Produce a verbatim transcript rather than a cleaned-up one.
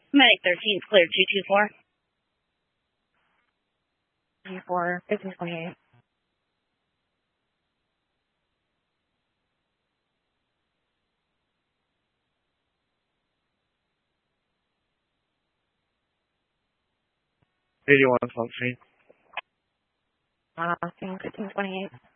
Medic thirteen, clear two two four. two four, fifteen twenty-eight. eighty-one function. Uh, fifteen twenty-eight.